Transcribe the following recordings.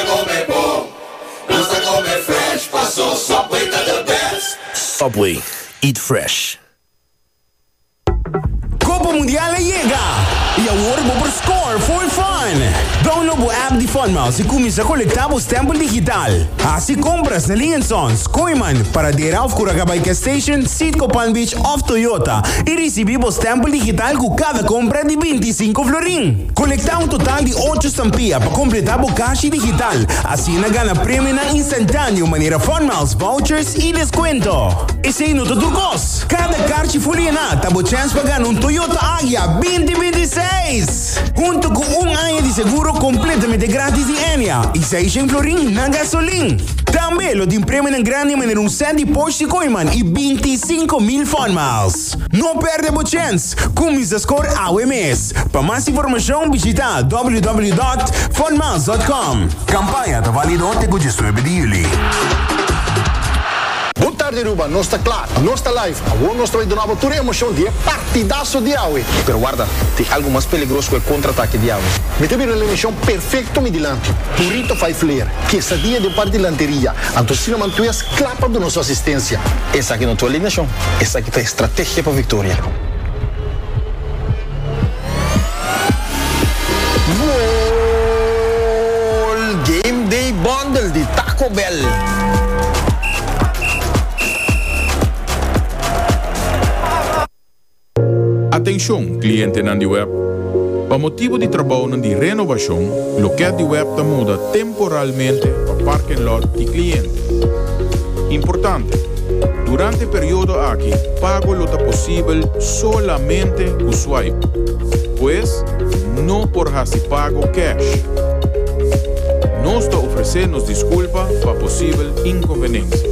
come bom, nós tá come fresh. Passou Subway tá the best. Subway, eat fresh. Copa Mundial llega e agora vamos score for fun. Download o app de Funmouse e começa a coletar o stampo digital. Assim compras na linha Sons, Koeman, para Derauf Curacabaica Station, Sitco Palm Beach of Toyota e receber o stampo digital com cada compra de 25 florin. Coletar um total de 8 estampilhas para completar o caixa digital. Assim ganha prêmio na instantâneo maneira Funmouse, vouchers e desconto. E sem nota turcos. Cada caixa foliana tá a chance para ganhar um Toyota Agya 2026. Junto com ano de seguro completamente grátis de Enya e 600 florin na gasolina. Também lo de prêmio na grande maneira um set de Porsche Koeman e 25,000 Funmiles. Não perde a chance. Começa a score AWMS. Para mais informação, visita www.funmiles.com. Campanha está válida até o 19 de julho. Boa tarde, Ruba. Nós está claro. Nós está live. Agora nós estamos dando uma toda emoção de partidaço de Aue. Pero guarda, tem algo mais perigoso que o contra-ataque de Aue. Me teve uma emissão perfeito midilante. Burrito faz flair. Quesadilla de par de lanteria. Antocino mantuas clapa da nossa assistência. Essa aqui não é tua eliminação. Essa aqui é estratégia para a vitória. Gol! Game Day Bundle de Taco Bell. Atenção, cliente na web. Para motivo de trabalho de renovação, o local de web está muda temporalmente para parking lot de cliente. Importante, durante o período aqui, pago lo está possível solamente o swipe, pois não por se pago cash. Nós está oferecendo desculpa para possível inconveniência.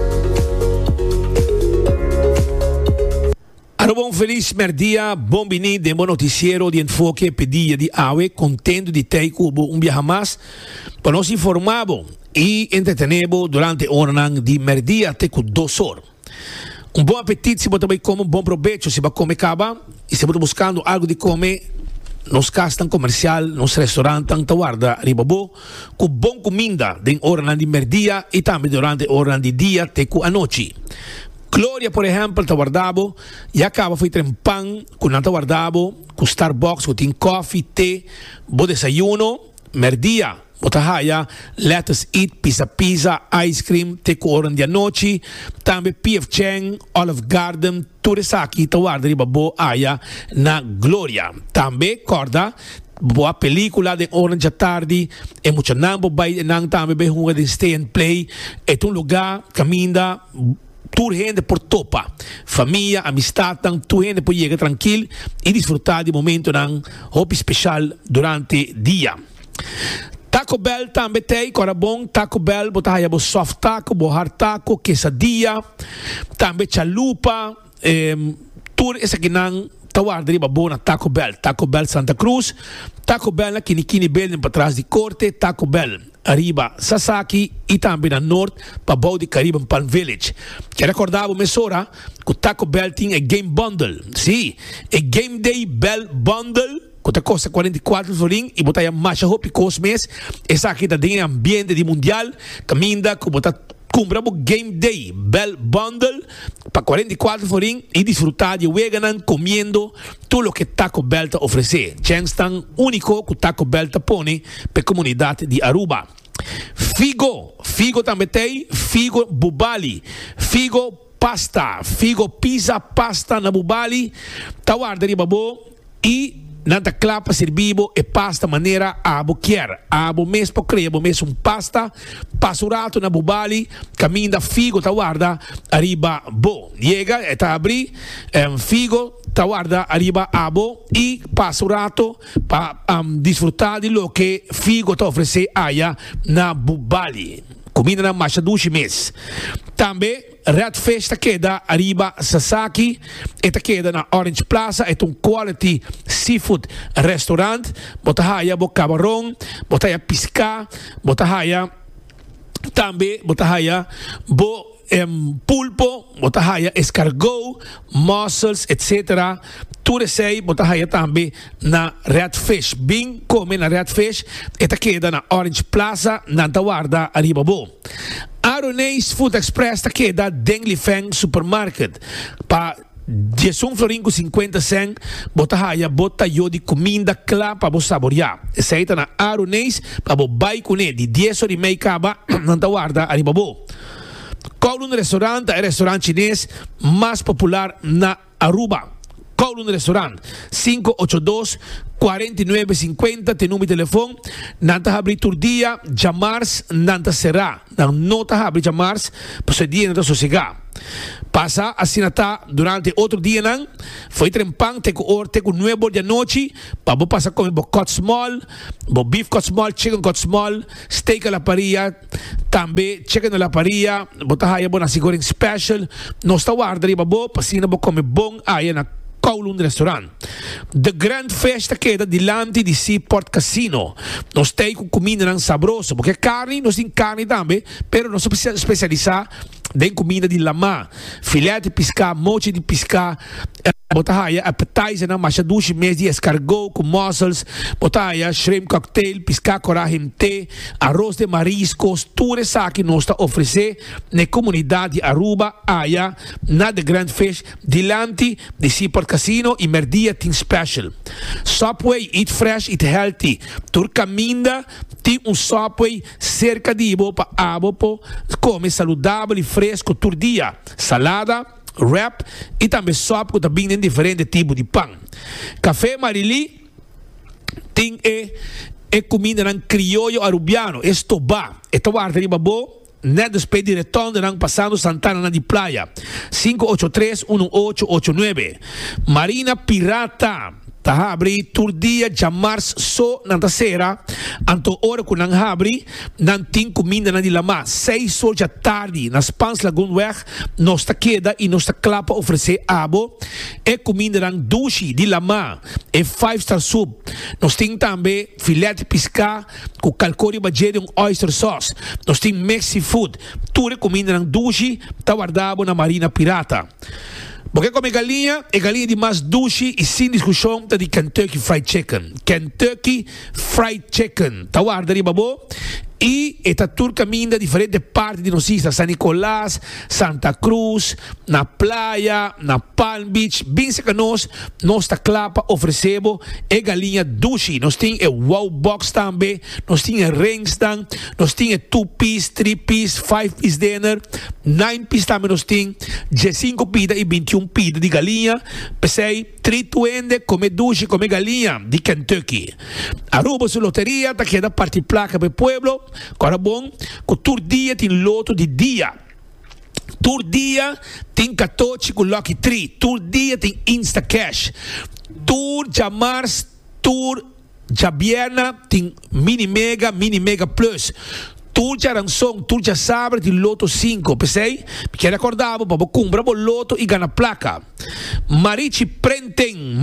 Bom feliz merdia, bom bini de bom noticiero de enfoque pedia de Aue, contento de ter cubo viaje mais para nos informarmos e entretenermos durante a hora de merdia até com 2 horas. Bom apetite se você também come, bom proveito se você come caba e se você buscando algo de comer nos casas comercial, nos restaurantes, tanta guarda ribabo, com bom comida de hora de merdia e também durante a hora de dia até com a noite. Gloria, por exemplo, está guardado e acaba foi ter pão com nata guardado, com Starbucks, com tem coffee, té, bom desayuno, merdia, bota raia, let's eat, pizza, ice cream, té com hora de noite, também P.F. Chang, Olive Garden, tudo isso aqui está guardado babo aia na Gloria. Também, corda, boa película de hora da tarde, é muito nambo, vai nang também bem ruim de stay and play, é um lugar, caminha, tu gente por topa, família, amistade, tu gente por chegar tranquilo e desfrutar de momento nang hobby especial durante dia. Taco Bell também tem, cora bom, Taco Bell, botar aí soft taco, hard taco, quesadilla, também chalupa, tur essa que nang tawar deriba bona Taco Bell Santa Cruz, Taco Bell na Kinikini Building para trás de corte, Taco Bell arriba Sasaki e também na norte para Baudi Caribbean Palm Village. Que recordava mesora que o Taco Bell tinha Game Bundle, sim, é Game Day Bell Bundle, que custa 44 florin e botar a marcha hopi cosmes, essa aqui tá dentro ambiente de mundial, caminda que botar compramos Game Day Bell Bundle para 44 florin e desfrutar de veganan comiendo tudo o que Taco Bell te oferece. Chance tan único que Taco Bell te pone para a comunidade de Aruba. Figo também tem, Figo Bubali, Figo Pasta, Figo Pizza Pasta na Bubali, tawar dari babo e nada clapa servibo e pasta maneira abo quer. Abo mes po crea, abo mes pasta pasurato na Bubali, caminda Figo ta guarda arriba bo. Llega e ta abri Figo ta guarda arriba abo e pasurato pa disfrutar de lo que Figo ta oferece aya na Bubali. Comida na marcha 2 meses. Também Red Festa queda arriba Sasaki, eta queda na Orange Plaza, é quality seafood restaurant, bota haya bo camarão, bota haya pisca, bota haya também bota haya bo pulpo, bota haya escargot, mussels, etc. Tudo sei, bota haya também na redfish. Bem come na redfish, eta queda na Orange Plaza, na Tawarda, Aribabo. Aronês Food Express ta queda Dengli Feng Supermarket. Pa 10 florin com 50 cent, bota haya, bota yo de comida clara para você saborear. Essa aí tá na Aronês, para você vai com ele, de 10 horas e meia acaba, na Tawarda, Aribabo. Kowloon Restaurant é o restaurante chinês mais popular na Aruba. Kowloon Restaurant 582-4950 tem número de telefone. Nanta abrir todo dia, jamars nanta será. Não nota abrir jamars, para o dia nanta sossegar. Passa assim tá durante outro dia não. Foi trempang teco novo de noite, para você passar comer cut small, beef cut small, chicken cut small, steak a la parrilla, também chicken a la parrilla, botar aí bona sigoreng special. Nós tá guardando babo, pasina bo comer bom aí na Kowloon Restaurant. The Grand Festa queda dilante di Seaport Casino. Nós temos com comida sabrosa, porque carne, nós temos carne também, pero nós especializar em comida de lama, filé de piscar, mochi de piscar, botahaya appetizer na machadushi mês de escargot com mussels, botahaya shrimp cocktail, piscar coragem té, arroz de mariscos, tudo isso que nós está oferecer na comunidade de Aruba, aya na The Grand Fish, dilante de Seaport Casino e merdia tem special. Subway, eat fresh, eat healthy. Turcaminda tem Subway cerca de ibo para abo come saudável e fresco todo dia. Salada, wrap e também sopa também em diferentes tipos de pão. Café Marili tem comida ng criollo arubiano, estobá. Esta guarda de babo, net despedir diretor de passando Santana de Playa. 583-1889. Marina Pirata. Ta habri tur dia jamars so nanta sera anto ora kun nang habri nan tin comida na dilama 6 horas da tarde nas Pans Lagoonweg nos ta queda e nos ta clapa oferecer abo e comida nang dushi dilama e 5-star soup nos tin também filé de piscar com calcori bajede um oyster sauce nos tin Mexi food tudo comida nang dushi ta guardabo na Marina Pirata. Porque come galinha, é galinha de mais doce e sem discussão tá de Kentucky Fried Chicken. Kentucky Fried Chicken. Tá guarda ali, babo. E esta tour caminha diferentes partes de nossa San Nicolás, Santa Cruz, na praia, na Palm Beach, bem se que nós está clapa oferecemos é galinha doce. Nós temos wow box também, nós temos rings também, nós temos 2-piece, 3-piece, 5-piece dinner, 9-piece também nós temos 15 pida e 21 pida de galinha, pensei 320 come doce, come galinha de Kentucky. Aruba sua loteria, tá queda parte placa para o pueblo. Agora bom, com todo dia tem loto de dia. Todo dia tem 14 com Lucky 3. Todo dia tem Insta Cash. Todo jamars, todo jabierna tem Mini Mega Plus. Tudo já ranção, tudo já sabe de loto 5, pensei? Porque recordava, para comprar o loto e ganhar placa. Marichi Prenten,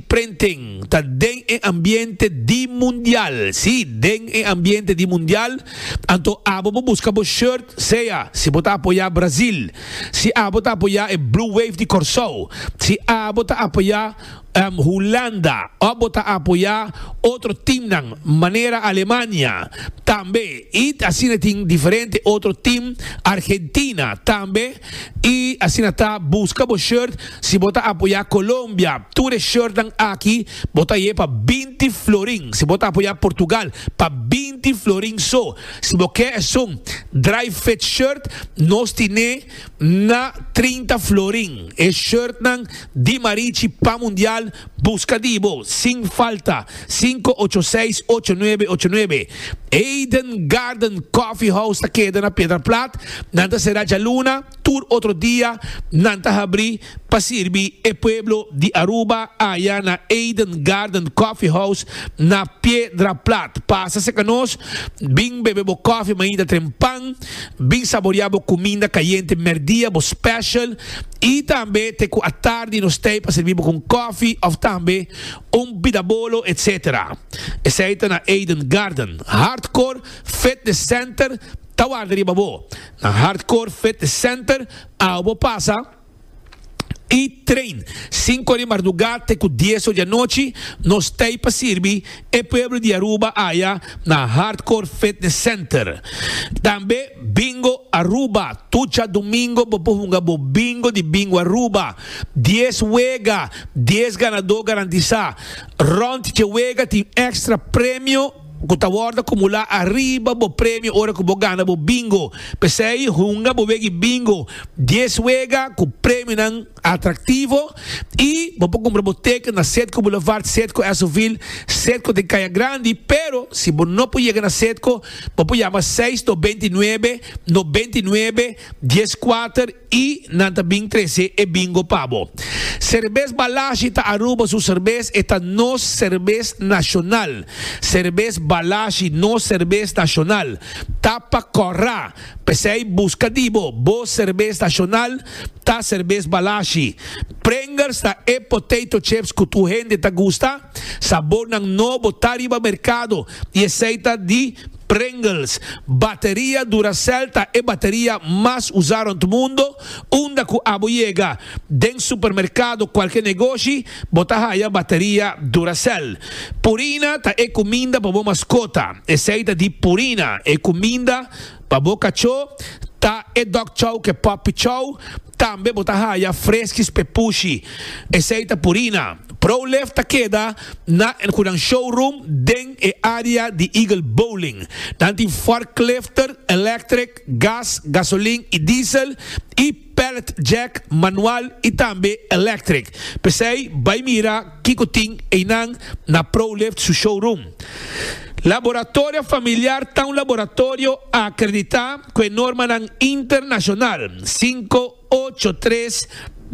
tá den em ambiente de mundial. Sim, den em ambiente de mundial. Então, abo busca o shirt, seja, se botar apoiar Brasil, se abo tá apoiar Blue Wave de Corso, se abo tá apoiar Holanda, ou tá apoiar outro time na maneira Alemanha também, e assim tem diferente outro time Argentina também, e assim tá busca o shirt, se botar apoiar Colômbia, tudo shirt aqui, botar aí para 20 florin, se botar apoiar Portugal, para 20 florin só, se você quer um dry fit shirt, nós temos na 30 florin, é shirt de Marichi para mundial. Busca Dibo, sem falta, 586-8989. Eden Garden Coffee House, ta queda na Pedra Plat, nanta será de luna, tour outro dia, nanta abrir, para servir e pueblo de Aruba, allá na Eden Garden Coffee House, na Pedra Plat. Passa-se que nós, bem bebebo coffee, ainda trempang, bem saboreabo comida caliente, merdia, bo special, e também, teco à tarde, nós temos para servir com coffee, ou também, bidabolo, etc. Essa aí está na Eden Garden. Hardcore Fitness Center, Tawarda riba na Hardcore Fitness Center, abo passa e trein 5 de madrugada com 10 da noite nos tem para servir e pueblo de Aruba aya na Hardcore Fitness Center. Também bingo Aruba tucha domingo bopunga bo bingo de bingo Aruba 10 wega 10 ganador garantiza rond de wega tem extra prêmio Kuta warda kumula arriba bo prêmio ora ku bo gana bo bingo. Pesei hunga bo wegi bingo 10 wega ku prêmio nang atrativo e bo compra boteca na Setco Boulevard, Setco Esoville, Setco de Caia Grande, pero se bo não pode chegar na Setco, bo chama 699 99 14 e nanta bing 13 e bingo pabo. Cerveza Balashi ta Aruba su cerveza eta no cerveza nacional. Cerveza Balashi no cerveza nacional. Tapa corra. Pesei busca dibo. Bo cerveza nacional ta cerveza Balashi. Prengers ta e potato chips que tu gente ta gusta. Sabor nang no botariba mercado. E aceita de Pringles, bateria Duracell ta e bateria mais usada no mundo, unda ku abo llega den supermercado qualquer negócio, bota a bateria Duracell. Purina ta e comida para mascota, aceita de Purina e comida para cachorro, ta e dog chow que puppy chow, também bota a fresquis pepushi, aceita Purina. ProLeft ta queda na een showroom den e área de Eagle Bowling. Dan die forklifter, electric, gas, gasoline e diesel e pallet jack manual e também electric. Pesei by mira kikoting einang na ProLeft su showroom. Laboratório familiar tá um laboratório acreditado com norma internacional 583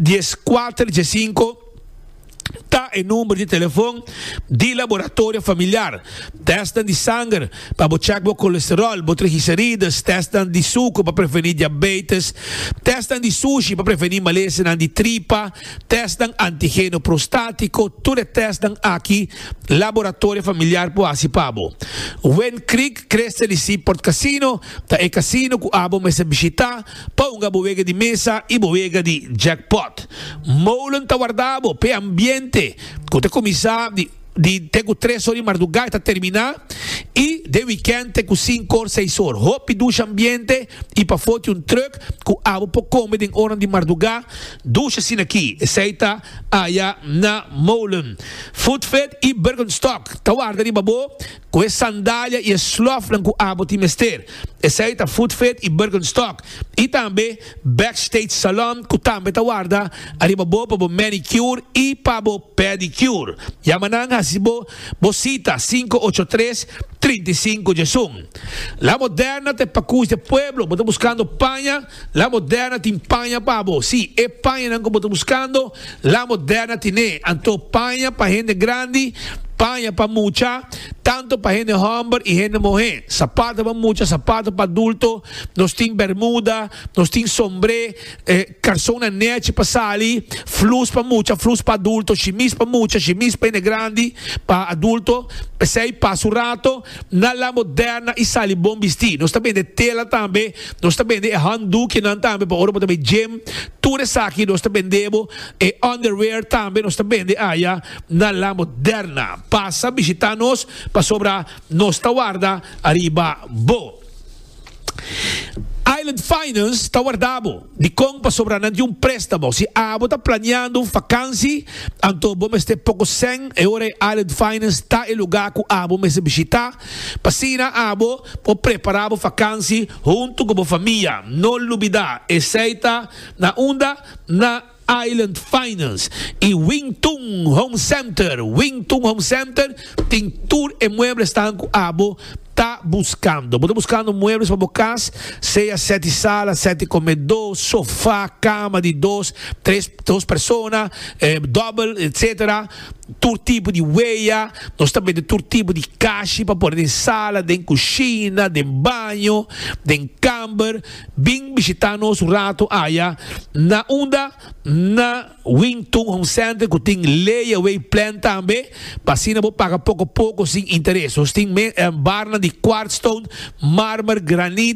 1415 tá em número de telefone de laboratório familiar. Testam de sangue para checar o colesterol, triglicéridos, testam de suco para prevenir diabetes, testam de sushi para prevenir maleza de tripa, testam antígeno prostático, tudo testam aqui laboratório familiar por Asipabo. When Creek cresce de si Port Casino, tá é casino que abo me se visitar, para uma boega de mesa e boega de jackpot. Molen tá guardado, pe ambiente. Quando começar de tenho 3 horas de madrugada para terminar e de weekend tenho 5 horas, 6 horas. Hope ducha ambiente e para foto truck que abo para comer em hora de madrugada. Ducha assim aqui, aceita aí na Molen. Foodfed e Bergenstock. Tá guarda de babo com a sandália e a slof que abo te mester. Aceita Foodfed e Bergenstock. E também Backstage Salon que também tá guarda ali babo para manicure e para pedicure. Yamanang Hasibo Bosita 583 35 Jesum. La Moderna te pacus de pueblo, boto buscando paña, la Moderna te paña pabo. Sí, es paña nango boto buscando, la Moderna tiene anto paña para gente grande, paña para mucha, tanto para gente hombre y gente mujer. Zapatos para mucha, zapatos para adulto, nos tin bermuda, nos tin sombre, calzona net para sali, flus para mucha, flus para adulto, chemise para mucha, chemise para gente grande, para adulto, pesei para su rato, na la Moderna e sali bom vestir. Nós também de tela também, nós também de handdoek não também para hora também gym, tudo isso aqui nós também debo e underwear também nós também de aya na la Moderna. Passa visitar-nos para sobrar nossa guarda arriba bo. Island Finance está guardado de como para sobrar de préstamo. Se abo está planeando vacância, então vamos ter pouco sem e ora Island Finance está em lugar que abo me se visitar. Passina abo para preparar a vacância junto com a família. Não olvidar, aceita na onda na Island Finance e Wingtung Home Center. Wingtung Home Center tem tour e muebles tanto abo tá buscando. Estou buscando muebles para casa, seja 7 salas, 7 comedor, sofá, cama de 2 pessoas, double, etc. Todo tipo de weia, nós também de todo tipo de caixa para pôr em sala, em cozinha, em banho, em camper. Vem visitar-nos um rato aya na onda na Wingtung Home Center que tem layaway plan também. Para assim não paga pouco a pouco sem interesse. Nós tem barna de quartzstone, mármore, granite,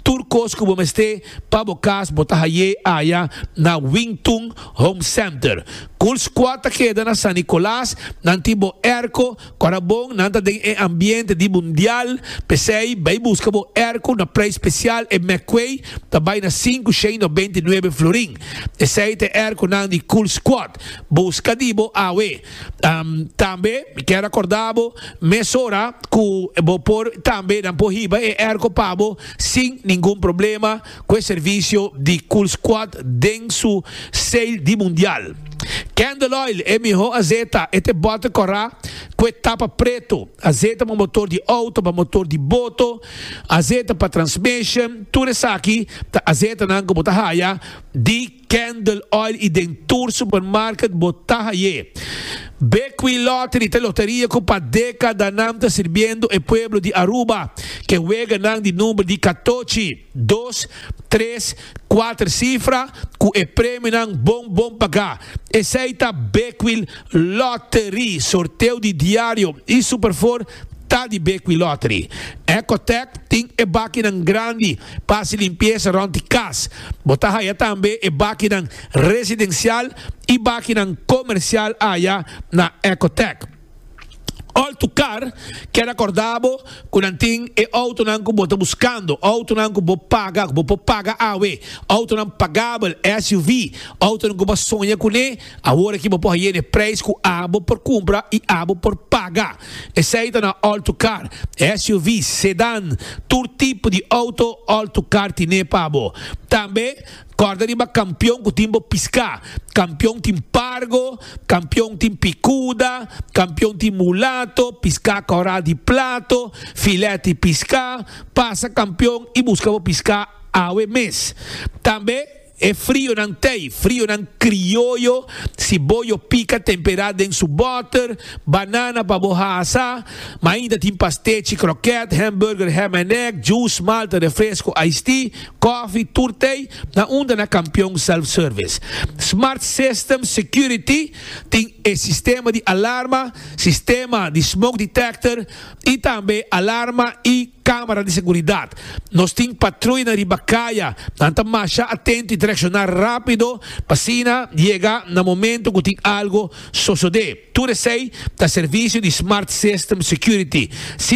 turcos que vamos ter para bocas botar aí aya na Wington Home Center. Cool squad queda na San Nicolás, nantibo erco, corabong, nanta de ambiente de mundial, pesei, vai busca bo erco na preço especial e McQuay, também na 5,99 florin. Pesei te erco na de Cool Squad, busca dibo awe. Também, quero acordar bo, mesora, ku bo por também na porriba e erco pabo, sem nenhum problema, com o serviço de Cool Squad dentro su sale de mundial. Candle Oil é melhor azeite, este bota corra com tapa preto, azeite para motor de auto, para motor de boto, azeite para transmission, tudo isso aqui, azeite não botar raia de Candle Oil e dentro supermarket botar raia. Bequi Lottery, te loteria com para década não está servindo o pueblo de Aruba, que juega não de número de 14, 2, 3, 4 cifras, com o prêmio não bom pagar. Esse aí tá Bequi Lottery, sorteio de diário e superfor tá de Bequi Lottery. Ecotec tem e máquina grande para se limpeza rond casa. Botar aí também e máquina residencial e máquina comercial aí na Ecotec. Alto car, que era acordado, quando tem e auto não que você buscando, auto não que você paga awe, auto não pagável SUV, auto não que você sonha com ele, agora que você pode ir preço com abo por compra e abo por pagar. Esse aí na alto car, SUV, sedan, todo tipo de auto, alto car tem pabo. Também corda de campeão que timbo piscar, campeão tim pargo, campeão tim picuda, campeão tim mulato, piscar corda de plato, filete piscar, passa campeão e busca piscar ao mês. Também é frio não tem, frio não criollo, cibollo pica temperado em su butter, banana para borraça, mas ainda tem pastete, croquete, hambúrguer, ham and egg, juice, malta, refresco, iced tea, coffee, turtei, na onda na campeão self-service. Smart System Security tem sistema de alarma, sistema de smoke detector e também alarma e câmara de segurança. Nós temos patrulha na ribacaia, tanta marcha atento e direcionar rápido, para chega no momento que tem algo suceder. Tudo isso está serviço de Smart System Security.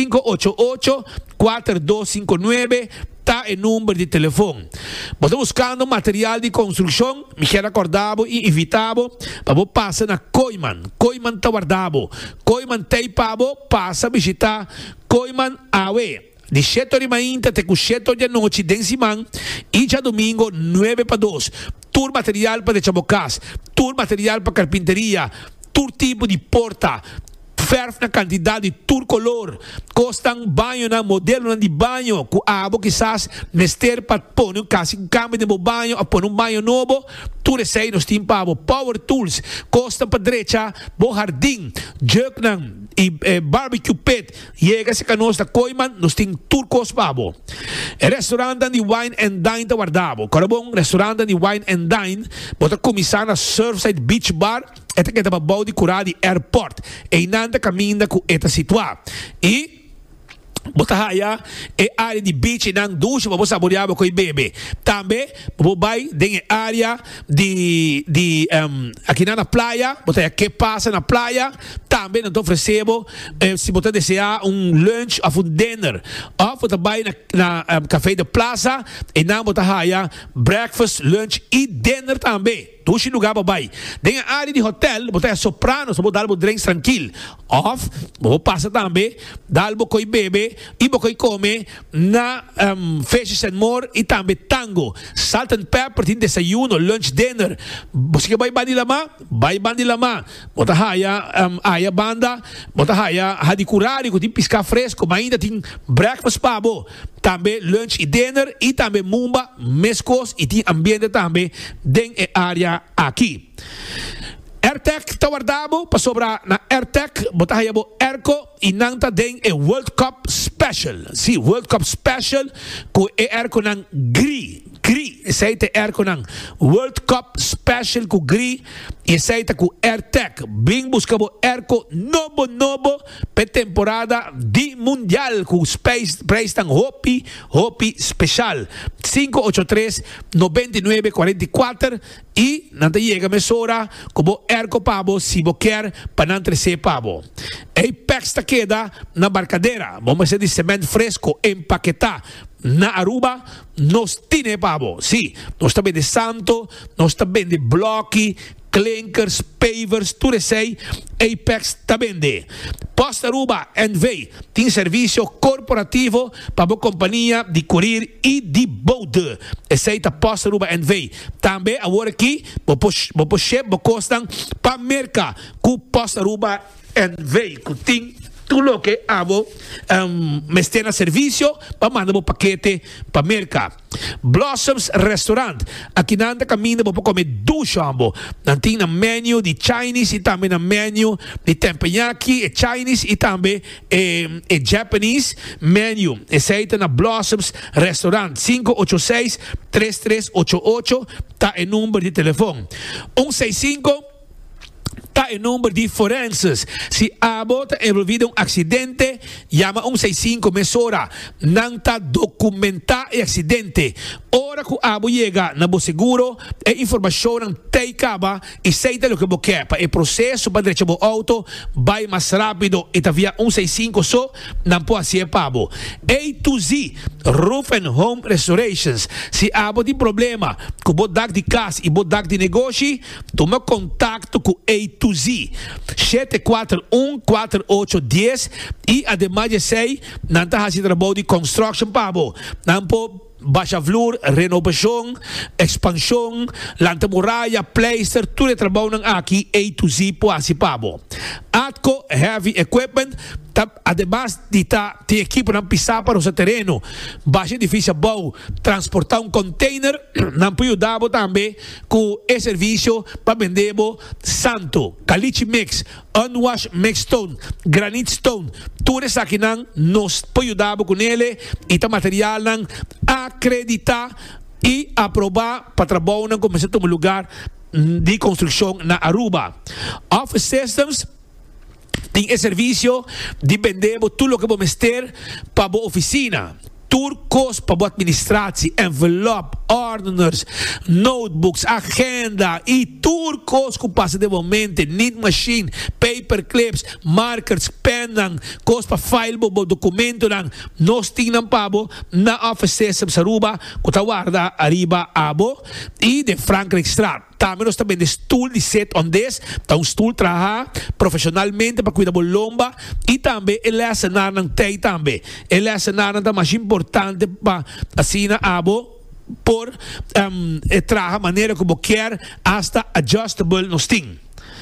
588-4259 está o número de telefone. Você buscando material de construção, me quero acordar e evitar para passar na Coiman. Coiman está guardado. Coiman tem para passa a visitar Coiman Awe. De 7 de manhã até 7 da noite, de semana, e já domingo, 9-2. Tur material para deixar tur material para carpinteria, tur tipo de porta, ferf na quantidade, tur color, costam banho na modelo de banho, com abo quizás nester para pôr um cambio de banho, a pôr banho novo, tur esse aí nos tem para power tools, costam para direita, bo jardim, jugnan, e barbecue pit, chega-se que nós da Coiman, nós tem turcos pabo. Restaurante de Wine and Dine da guardabo. Corabong, restaurante de Wine and Dine, bota começar na Surfside Beach Bar, esta que está para de curar de airport, e nada caminha com esta situada. E Botahaya é área de beach nang ducha para você saborear com o bebê. Também você vai em área de aqui na praia, você que passa na praia, também nós oferecemos se você desejar lunch ou dinner. Ou você vai na café da praça e na Botahaya breakfast, lunch e dinner também. Duas lugar para vai. Dentro da área de hotel, você é soprano, você pode dar drinks tranquilo. Off, você passa também, dá com o bebê e você come na Fishes and More e também tango. Salt and pepper, tem desayuno, lunch, dinner. Você vai bandi lama? Vai bandi lama. Você haya banda, você hadi curari, tem piscar fresco, mas ainda tem breakfast pabo. Também lunch e dinner e também mumba, mescos e tem ambiente também dentro da área aqui. AirTech está guardado para sobrar na AirTech, botar aí a Airco e não está dentro é World Cup Special. Sim, World Cup Special com a Airco na gris, Essaita airco ng World Cup Special ku GRI. Essaita ku AirTech. Bing buscabo airco nobo pe temporada di mundial ku space price ng Hopi Special 583-9944 y nanta llega mesora como airco pabo si boquer panantre se pabo. Apex ta queda na barcadera. Vamos a hacer de cemento fresco empaquetá na Aruba nos tiene pavo. Sí, nos está de santo, nos está de blocchi, clinkers, pavers, tudo sei, Apex também de. Post Aruba NV tem serviço corporativo para a companhia de courier e de boat. Aceita Post Aruba NV. Também agora aqui, você costam para merca com Post Aruba NV. Tem tudo que abo mestena serviço para mandar o paquete para merca. Blossoms Restaurant. Aqui nanda caminho para comer duchambo. Nanti na menu de Chinese e também na menu de tempanyaki e Chinese e também e Japanese menu. Esse na Blossoms Restaurant 586-3388 tá em número de telefone. 165 está em número de forenses. Se abo está envolvido em um acidente, llama 165 mesora. Não está documentar o acidente. Ora que o abo chega na bo seguro, a informação não tem caba e seita o que você quer. Para o processo para deixar o auto vai mais rápido e tá via 165 só, não pode ser pabo. A to Z, Roof and Home Restorations. Se abo de problema com o bodak de casa e bodak de negócio, toma contato com A to Z 741-4810 e ademais de sei não está fazendo trabalho de construction pabo não pode baixa flor, renovação, expansão, lanta muralha, pleister, tudo trabalho aqui A to Z pode pabo. Atco Heavy Equipment, además de ter equipe não pisar para o seu terreno, baixa difícil bom transportar container, não pode ajudar também com esse serviço para vender santo, caliche mix, unwashed mix stone, granite stone, tudo isso aqui não nos pode ajudar com ele e tá material não acreditar e aprovar para trabalhar não começar a lugar de construção na Aruba. Office Systems tem esse serviço de vender tudo o que vamos ter para a oficina. Turcos para a administração, envelope, orders, notebooks, agenda e turcos que passa de momento, need machine, paper clips, markers, pen, cos para file, documento, nós tínhamos pabo na Office Systems Aruba, que está guarda arriba abo e de Franklin Straat. Também nós também de stool de set on this, tá stool trabalha profissionalmente para cuidar da lomba e também ele assinar não tem também. Ele assinar não tá mais importante para assinar abo por trabalhar maneira como quer hasta adjustable nos tem.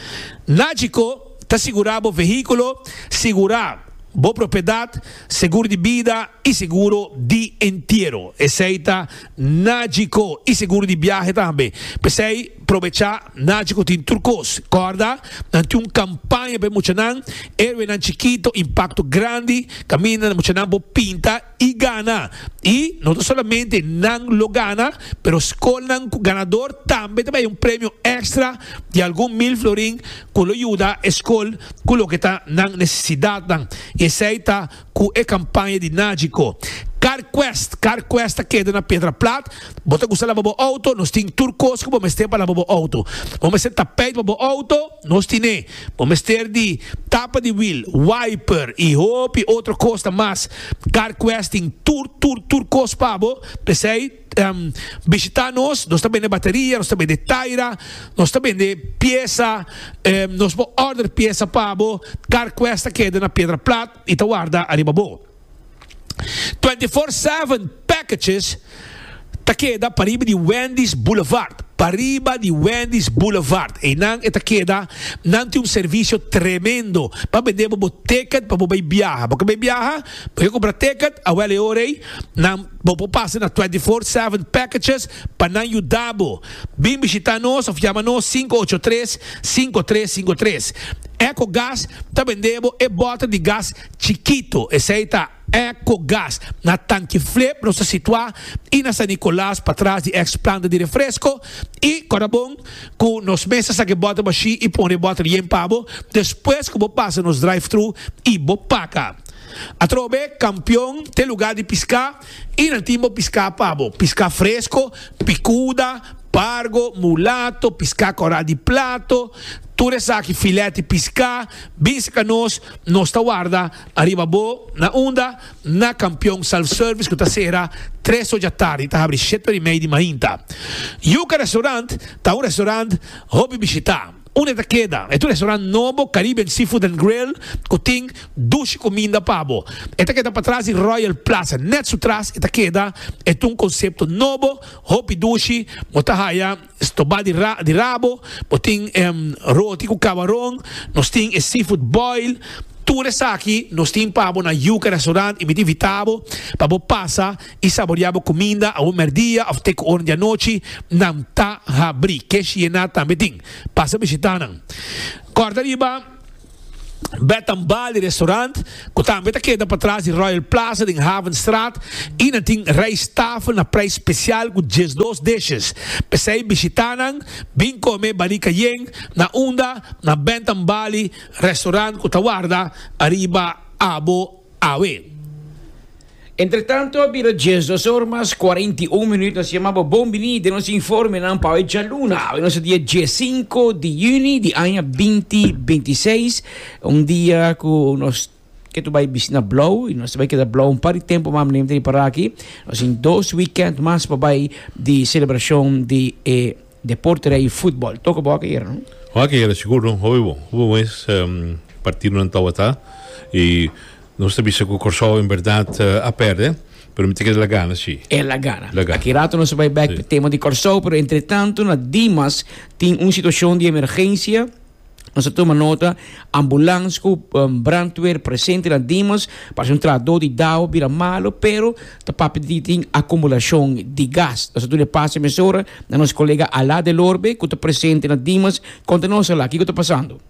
Nágico tá segurar o veículo, segurar boa propriedade, seguro de vida e seguro de inteiro. Aceita Nágico e seguro de viagem também. Pensei aproveitar Nágico tem turcos. Corda, não tem uma campanha para Muchanan, erro não chiquito, impacto grande, camina Muchanan pinta e gana. E não somente não lo gana, pero escola ganador também um prêmio extra de algum 1,000 florin que lo ajuda a escola com o que está na necessidade. E aceita com a campanha de Nágico. CarQuest queda na Pedra Plata. Você gosta de lavar o auto, nós temos turcos que vamos ter para lavar o auto. Vamos ter tapete para o auto, nós temos. Vamos ter de tapa de wheel, wiper e roupa e outra coisa mais. CarQuest tem turcos para você. Visitar nós também de bateria, nós também de taira, nós também de peça, nós vamos order peça para CarQuest queda na Pedra Plata e tá guarda arriba bo. 24/7 packages ta queda pariba de Wendy's Boulevard. Pariba de Wendy's Boulevard. E não esta queda não tem serviço tremendo para vender o ticket para você viajar. Porque viajar, para comprar ticket, a wele orei, não vou passar na 24/7 packages para não ajudar. Vem visitar nós, ou chama nós 583-5353. EcoGás tá vendendo e bota de gás chiquito. Esse aí tá EcoGás. Na tanque flip, nós se situar e na San Nicolás, para trás de ex-planta de refresco. E, corabom, com nos mesas que bota baixi e põe bota de empavo. Depois que você passa nos drive-thru e você paga. A trobe, campeão, tem lugar de piscar e não tem piscar pavo. Piscar fresco, picuda, pargo, mulato, piscar coral de plato, tudo isso aqui, filete piscar, bisca nós está guarda, arriba bo, na onda, na campeão self-service, que está sera, 3 da tarde, está abre 7:30 de manhã. Yuca restaurante, está um restaurante, hobby visitar. Una queda, é um restaurante novo, Caribbean Seafood and Grill, que tem duas comidas pavo. Esta queda para trás de Royal Plaza, net atrás, esta queda é um conceito novo, hopi dushi, motahaya, estobá de rabo, tem roti com camarão, nós tem seafood boil. Tudo isso aqui, nós temos pavo na Yuca restaurante, e me invitamos para você passar e saborear a comida, a uma dia, a ter hora de noite, não está a abrir, que é também tem. Passa a visitar. Corta riba, Betambali restaurante, que também está aqui para trás de Royal Plaza, em Havenstraat, e não tem rijsttafel na prijs especial com 12 dishes. Pesai visitanan, bem comer balika yen, na onda, na Betambali restaurante, que está guarda, arriba, abo, awe. Entretanto, abbiamo 10 horas, 41 minutos, nós chamamos Bombini de nos informe na Pauja Luna. Nós dia 5 de junho de ano 2026, dia que nós que tu vai visitar Blow, e nós vai quedar Blow par de tempo, mas nem tem para aqui. Nós em 2 weekends mais para de celebração de deporte e futebol. Toca boa que era, não? Ok, era seguro, bom es partir no Antauatá e nós sabemos que o Corso em verdade a perde, pero me tem que la gana, sim. É la gana. Aqui rato nós vai back para tema de Corso, pero entretanto na Dimas tem uma situação de emergência. Nós toma nota, ambulância com brandweer presente na Dimas, para um trator de dao vira malo, pero tá papo de tem acumulação de gás. Nós tudo passa emissora, na nosso colega Alá de Lorbe, que está presente na Dimas, conta-nos lá, o que está passando?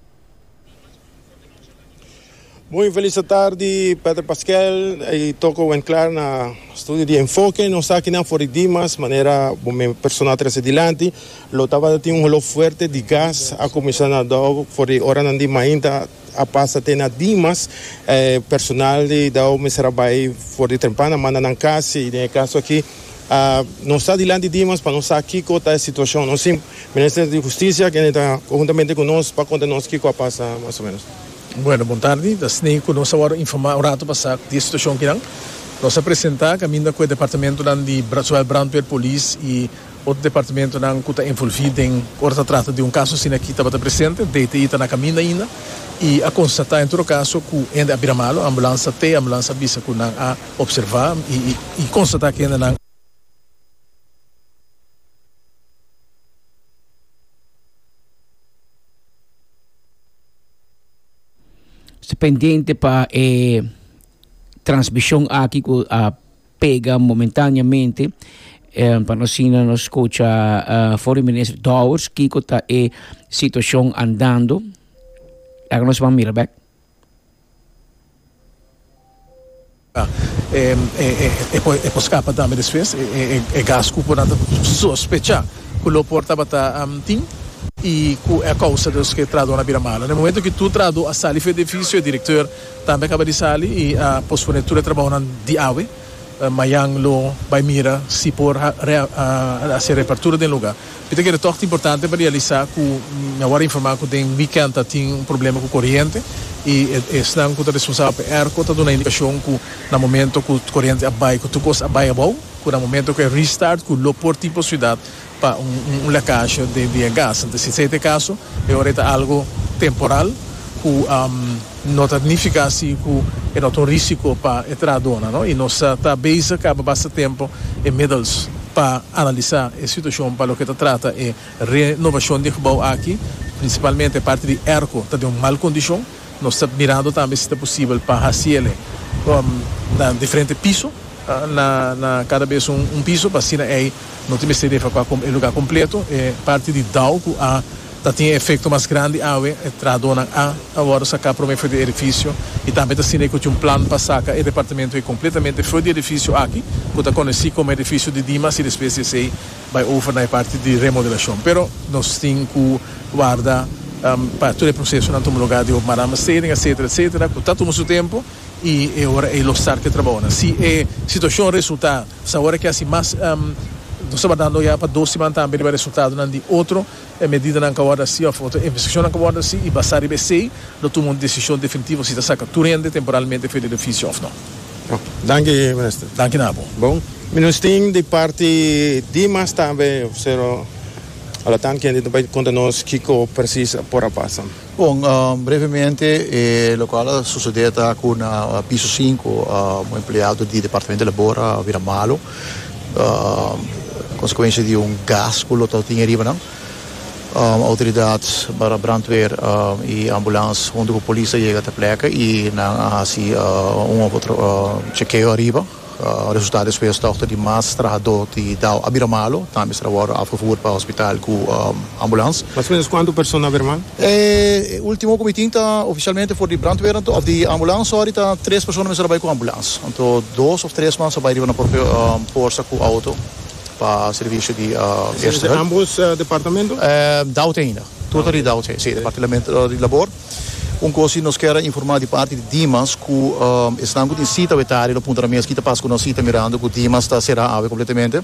Muito feliz tarde, Pedro Pascal. Estou com entrar na estúdio de enfoque. Não está aqui na Fora Dimas, maneira o personal traz adiante. Lo estava tendo rolo forte de gás a começar a dar por hora na Dima ainda a passa até na Dimas. Personal de dar o trabalho for de trempana, manda na casa e no caso aqui não está adiante de Dimas para não estar aqui com a situação. Nós sim, Ministério de Justiça que está conjuntamente conosco para contar-nos que passa mais ou menos. Bueno, boa tarde. Das nem que nós agora informar o rato passar de situação que nós apresentar caminho com o departamento de Brandweer Police e outro departamento que está envolvido em outra trata de caso assim aqui estava presente, DTI está na caminho ainda e a constatar em todo caso que ainda abrir malo, ambulância visa que não a observar e constatar que ainda não pendiente para transmissão aqui que pega momentaneamente para nós nos escuta Foreign Minister Dowers que está a situação andando. Agora nós vamos mirar back. É poscapa também desfez é gasto por nada sospechar que o porta bata e a causa dos que traduz na Biramala. No momento que tu traduz a sala de edifício, o diretor também acaba de sair e a posfornetura trabalha de AWE, Mayang lo vai mira se por a reapertura do lugar. Então que é muito importante para realizar que agora informar que tem weekend tem problema com corrente e estão com a responsável por ERCO está dando indicação que no momento que a corrente abai, que tu costa abai abau, que no momento que restart que lo por tipo cidade para leccagem de gás. Então, se esse caso, é ahorita algo temporal, que não significa assim que é um risco para entrar a dona, não? E nós está bem, acaba bastante tempo e medals para analisar a situação para o que trata é renovação de gebouw aqui, principalmente a parte de ERCO, está de uma mal condição. Nós estamos mirando também se é possível para fazer na diferente piso. Na cada vez piso para assim não tem que ser o lugar completo parte de DAO a dat tem efeito mais grande awe tradona agora sacar para o meio edifício e também assim que um plano para sacar o departamento é completamente fora do edifício aqui que está conhecido como edifício de Dimas e depois se vai over na parte de remodelação pero nós temos que guardar para todo o processo não tomar lugar de marama setting etc que está tomando seu tempo e agora é o start que trabalha se a situação resultar se agora que assim mais nós estamos dando já para 2 semanas também para resultado de outro medida na agora se a foto investigação na agora se e passar e BC não toma uma decisão definitiva se está saca turende temporalmente para o edifício ou não. Danke, minister. Danke, Nabo. Bom, ministro de parte Dimas também, será alla tanto che vai conta-nos Kiko precisa por a passa. Bom, brevemente, lo quale succedeva con piso 5, un empleado di Dipartimento di Lavoro vira malo, consequência de gas que o tinha arriba, autoridades para brandweer e ambulância, onde a polícia chega até a pleca e assim outro chequeio arriba. Resultado depois dochter die mais trabalhador de Dao Abiramalo, também está agora afgevoerd para o hospital com ambulância. Mas menos quantas pessoas Abiramalo? Último comitê oficialmente for de brandweer of de ambulância, ahorita 3 pessoas trabalham com ambulância. Então 2 ou 3 maanden trabalham na própria força com auto para serviço de eerste hulp. Ambos departamento? Dao ainda. Tudo de Dao, sim, departamento de labor. Coisa nós queremos informar de parte de Dimas que estão com cita vetária no ponto da minha esquita passa com nós cita mirando que Dimas será ave completamente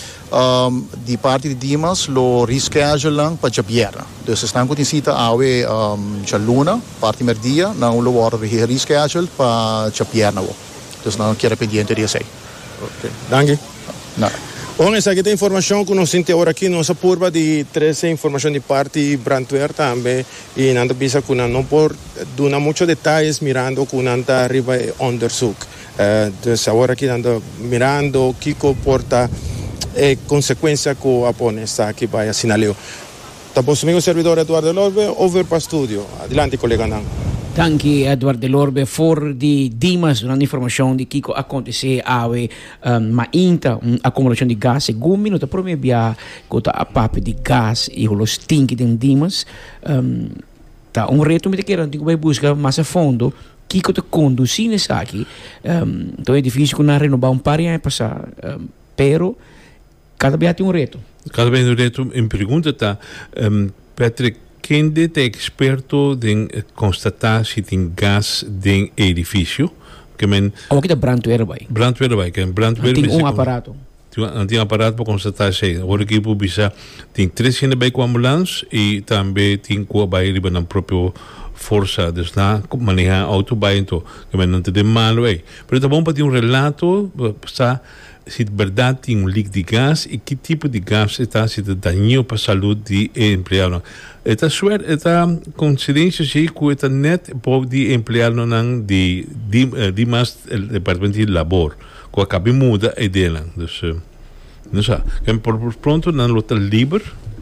de parte de Dimas lo reschedule para Japierna então estão com cita ave Chaluna parte merdia não lo vou reschedule para Japierna então não quero pendiente de sei. Ok, danke. Bom, essa aqui tem informação que nós temos agora aqui, nossa curva de 13 informação de parte brandweer também e nada bisa que não por dar muitos detalhes mirando que não está arriba onderzoek. Então agora aqui anda mirando que comporta consequência que a pone está aqui vai assinaleu. Tá bom, amigo servidor Eduardo Lorbe, over para estúdio. Adelante, colega Nan. Danke Eduardo Lorbe for de Dimas durante informação de que aconteceu ma inta acumulação de gás segundo minuto por mim via cota a papo de gás e os tinki de Dimas tá reto me que era vai buscar mais a fundo que cota conduzir nessa aqui então é difícil na renovar par de passar pero cada vez tem reto em pergunta tá Patrick quem é experto em constatar se tem gás em edifício? Que men. Ou que brandweer vai. Tem aparato. Tem aparato para constatar se. Agora que o bisa tem 300 vai com ambulância e também tem com a vai riba na própria força de lá manejar auto vai então que men não tem mal aí. Mas tá bom para ter relato para se de verdade tem leak de gás e que tipo de gás está se dano para a saúde do empregado. Esta suerte, esta coincidência que está net pode empregado de mais departamento de labor, que acaba muda a ideia. Então, não sei. Por pronto não lo está livre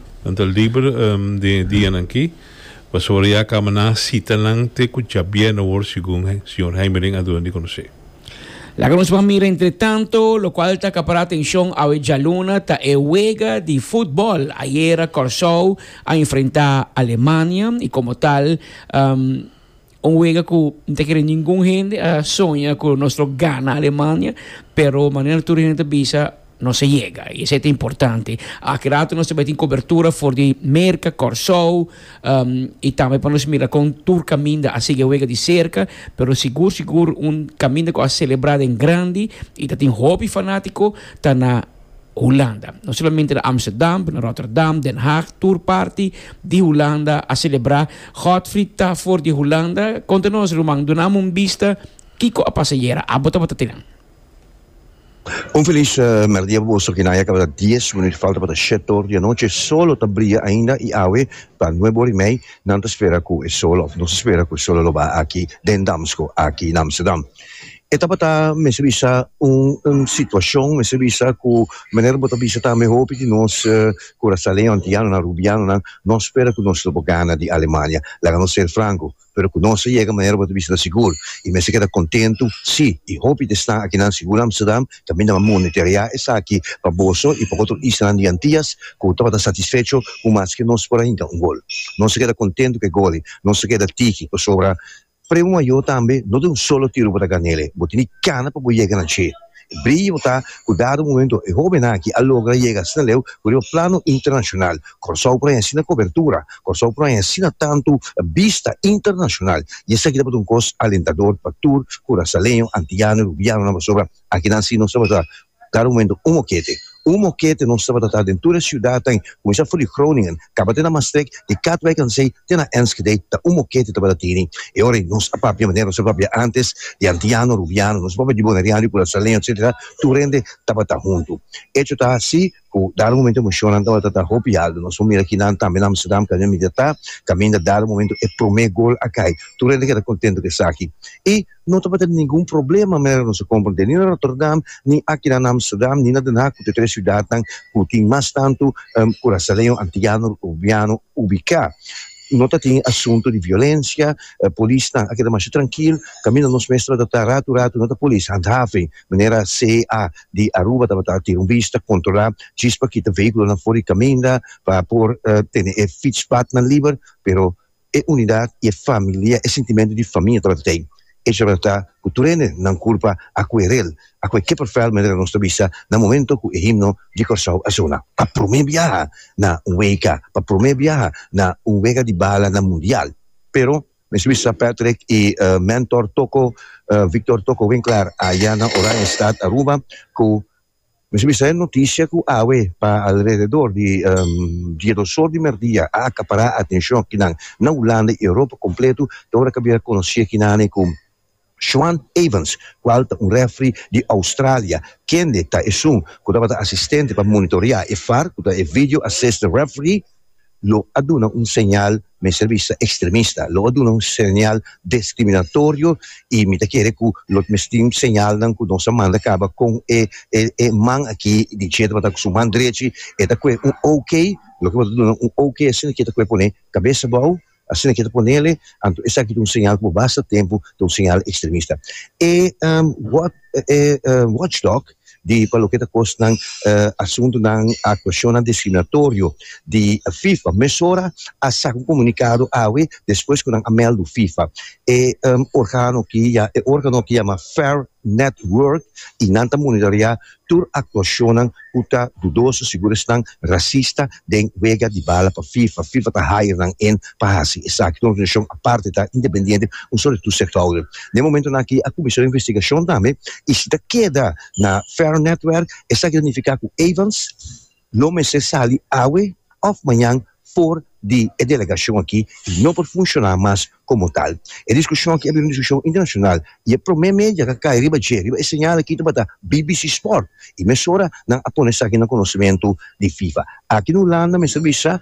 de dia aqui. Mas agora já acaba na cita não te cuja bem no work segundo o senhor Heimering adorando conhecer. La que nos va a mirar entre tanto, lo cual está acaparando atención a Jaluna, está el juega de fútbol. Ayer Corsou a enfrentar a Alemania y como tal, un juega que no quiere ningún gente sueña con nuestro gana Alemania, pero manera turista visa no se llega y eso es importante. Ha creado nuestra cobertura por de Merca, Corsou y también para nos mirar con tour caminho así que juega de cerca, pero seguro un camino que ha celebrado en grande y está en hobby fanático está na Holanda. No solamente de Amsterdam, na Rotterdam, Den Haag, tour party de Holanda a celebrar. Godfried está voor de Holanda. Conta-nos, Roman, donamos vista Kiko a passageira. A bota tiran. Feliz merdia vostro che naia che 10 minuti falta per settor di noce solo tabria ainda e awe per 2 ore mei non si spera che è solo non si spera che solo lo va aquí den Damsko aquí in Amsterdam Etapa me bisa situação, me bisa ku maneira bota bisa ta me hopi que nós coração antiano na rubiano na nós espera que nós gana de Alemanha, lá não ser franco, pero que nós chega maneira bota bisa seguro e me se queda contento, sim, e hopi de estar aqui na seguro Amsterdam, também na monetaria essa aqui para bolso e para outro Island de Antillas, que estava satisfeito com mais que nós por ainda gol. Nós se queda contento que gol, nós se queda tiki que sobra. Premo eu também, não tem solo tiro para ganhar, botini cana para chegar na che. Brilho tá, cuidado momento, e jovem aqui, a logra chega a leu, por o plano internacional, corso para ensina cobertura, corso para ensina tanto vista internacional. E esse aqui dá um costo alentador para tour, curaçalenho, antiano, rubiano, na sobra, aqui na sino sobra dar momento um moquete não estava tratado dentro da cidade, começar a falar Groningen, acaba de na Maastricht, de Katwijk en sei, tem na Enschede, um moquete estava tendo, e ora nós a papia maneira, nós a papia antes, de antiano, rubiano, nós papia de bonariano, por salenho, etc., tu rende, estava junto. Isso está assim, dar um momento emocionante, estava hopiado, nós vamos aqui também na Amsterdam, caminho dar um momento, e primeiro gol a cai, tu rende que está contente que está aqui. E não estava tendo nenhum problema, mas não se compreende, nem na Rotterdam, nem aqui na Amsterdam, nem na Den Haag, de três cidades, que tem mais tanto curaçalenho, antiano, rubiano, ubicar. Não tem assunto de violência, polícia aqui é mais tranquilo, caminho nos mestres da rato, não tem polícia, handhaving, maneira CA de Aruba, estava ter vista, controlar, chispa que o veículo não fora caminho, para por ter fietspad na livre, pero é unidade, é família, é sentimento de família que tem. E a verdade, que tu não culpa a querel, a quel que perfil maneira nostra vista, no momento que o himno de Corsau a zona. Para prometer viajar na weka, para prometer viajar na weka de bala na mundial. Pero, me subisa Patrick e mentor Toko, Victor Toko Winkler, allá na Orion Stad Aruba, que me subisa notícia que awe para alrededor de dia do sol de merdia a acaparar a atenção que na Holanda e Europa completo, agora que havia conhecido que com Sean Evans, qual é referee de Austrália, quem está que assistente para monitorear e far, que é video assist the referee, lo aduna segnal me serviço extremista, lo aduna segnal discriminatório e me quiere que lo mestim segnal que nossa manda acaba com man aqui de jeito para que man direito e da que ok, lo que aduna ok assim que tá pone cabeça boa assim que põe ele, esse aqui é sinal por bastante tempo, sinal extremista. E Watchdog, di pelo que costa assunto ng atuação discriminatório de FIFA, mesura a saco comunicado awe depois que a mel do FIFA e órgão que chama Fair Network e nanta monitoria tur atuação uta dudoso segurança racista den wega de bala para FIFA tá higher nang en pahasi exacto organização a parte tá independente solo do setor. No momento aqui a comissão de investigação também está queda na Fair Network essa significa que Evans não me se sali awe of manhã for de delegação aqui não pode funcionar mais como tal. A discussão aqui é uma discussão internacional e a primeira mídia que cai riba é sinal aqui para BBC Sport e mesura não apenas aqui no conhecimento de FIFA. Aqui no Holanda, me serviço,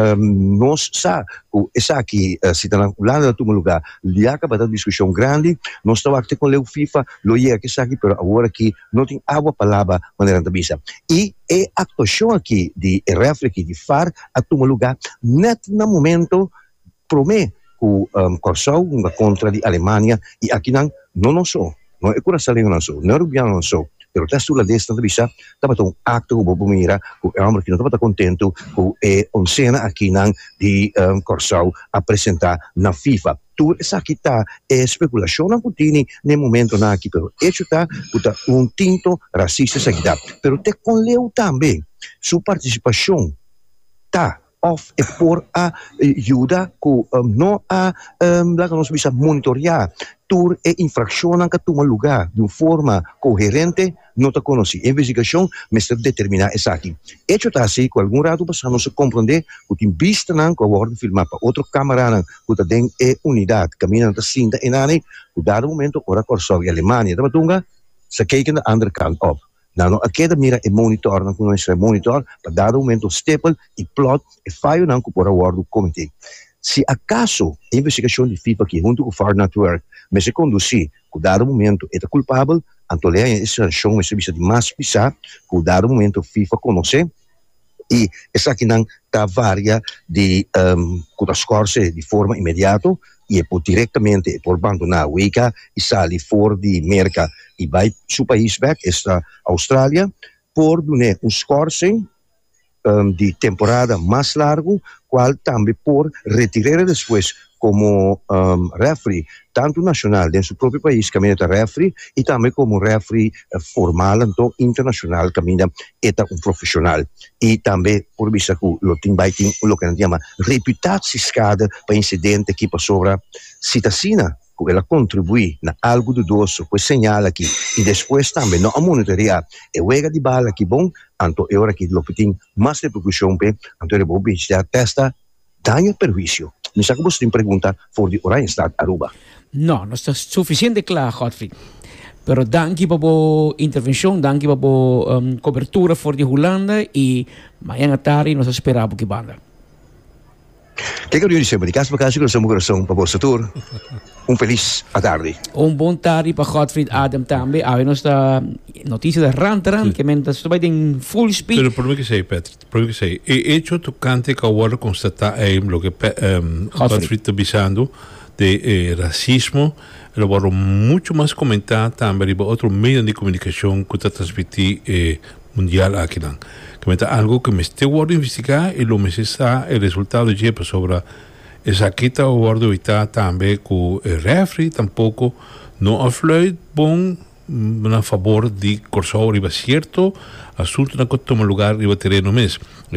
nós sabemos que essa aqui, se está na Holanda, no lugar, já acaba da discussão grande, nós estamos aqui com o FIFA, lo ia que aqui, mas agora aqui não tem água palavra maneira de vista. E a atuação aqui de refre aqui de FAR, a tomar lugar, net no momento, promete que Corsau contra a Alemanha e aqui não sou, não é curaçalenho não sou, não é rubiano não sou, pero está sulla destra da vista, estava um acto que o mira, que é homem que não estava contento que é cena aqui de Corsau apresentar na FIFA. Tudo isso aqui está especulação não tem nem momento na aqui, pero isso está tinto racista isso aqui está, pero te conleu também sua participação tá of e por ajuda que não a lá que nós bisa monitorear tur e infração que toma lugar de uma forma coerente não te conhece. Investigação mas determinar isso aqui. Isso está assim que algum lado para não se compreender que tem vista não que a filmar para outro câmera que tem unidade caminhando da cinta e nani que dado momento ora Corsau e Alemanha da batunga se kijken de andere kant op. Nou, aqui da mira é monitor, não conhece monitor, para dar momento staple e plot e faio não que por award do comitê. se acaso a investigação de FIFA que junto com o FAR Network me se conduzir, com dado momento é culpável, então a sanção me se de mais pisar, com dado momento FIFA conhece, e essa aqui não está varia de corse de forma imediata e é por diretamente por abandonar a Weka e sair fora de América e vai seu país back, esta Austrália, por donar corse de temporada mais largo, qual também por retirar depois como referee, tanto nacional dentro do próprio país, caminha referee, e também como referee formal, então internacional, caminha um profissional. E também, por vista que o que a gente chama reputação escada para incidente que passou sobre citacina, que ela contribui na algo dudoso, pois señala aqui, e depois também não monitorear, e o de bala que bom, então é hora que o tem mais repercussão, então é bom já testa daño perjuízo. Me saco você tem pergunta for de Orion Stad Aruba. No está suficiente claro, Godfrey. Pero danke para a intervenção, danke para a cobertura for de Holanda e amanhã tarde nós esperamos que banda. Que eu disse, de casa para casa, que eu coração para o setor. Feliz tarde. Bom tarde para Godfrey Adam também. A nossa notícia da Rantaran, que está em full speed. Pero por mí que sei, Petr, por mí que sei. E hecho tocante que ahora constata lo que Godfrey está avisando de racismo, lo vamos mucho más comentar también por otro medio de comunicación que está transmitido mundial aquí. Comenta algo que me esté guardando investigar y lo me está el resultado de Jepa sobre esa quita o guardo evitar también que el referee tampoco no afluye bon a favor de Corsao riba cierto asunto que toma lugar riba terreno mes.